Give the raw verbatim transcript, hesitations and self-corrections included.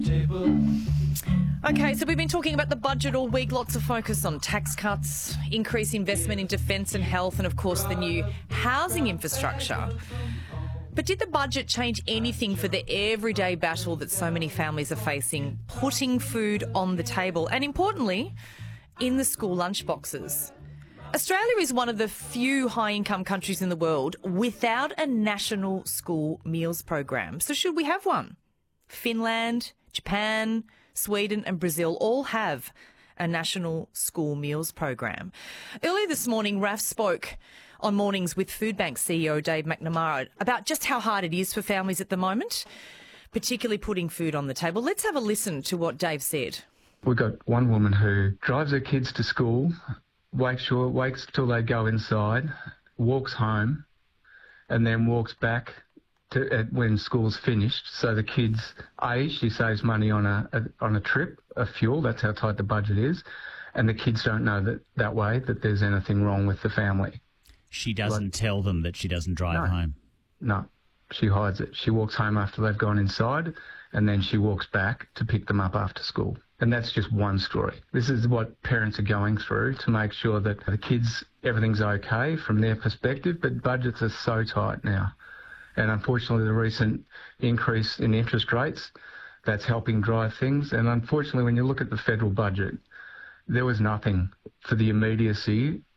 Okay, so we've been talking about the budget all week. Lots of focus on tax cuts, increased investment in defence and health, and of course the new housing infrastructure. But did the budget change anything for the everyday battle that so many families are facing, putting food on the table and, importantly, in the school lunchboxes? Australia is one of the few high-income countries in the world without a national school meals program. So should we have one? Finland, Japan, Sweden and Brazil all have a national school meals program. Earlier this morning, R A F spoke on Mornings with Foodbank C E O Dave McNamara about just how hard it is for families at the moment, particularly putting food on the table. Let's have a listen to what Dave said. We've got one woman who drives her kids to school, wakes, sure, wakes till they go inside, walks home, and then walks back to, uh, when school's finished. So the kids, A, she saves money on a, a on a trip, a fuel, that's how tight the budget is, and the kids don't know that, that way that there's anything wrong with the family. She doesn't Like, tell them that she doesn't drive no, home? No, she hides it. She walks home after they've gone inside, and then she walks back to pick them up after school. And that's just one story. This is what parents are going through to make sure that the kids, everything's okay from their perspective, but budgets are so tight now. And unfortunately, the recent increase in interest rates, that's helping drive things. And unfortunately, when you look at the federal budget, there was nothing for the immediacy